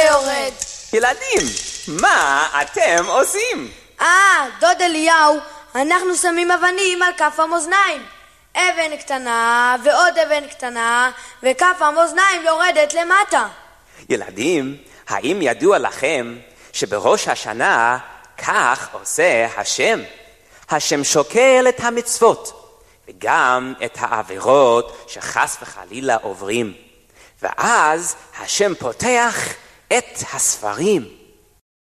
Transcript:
ויורד. ילדים, מה אתם עושים? דוד אליהו, אנחנו שמים אבנים על כף המאזניים. אבן קטנה ועוד אבן קטנה, וכף המאזניים יורדת למטה. ילדים, האם ידוע לכם שבראש השנה כך עושה השם? השם שוקל את המצוות וגם את העבירות שחס וחלילה עוברים. ואז השם פותח את הספרים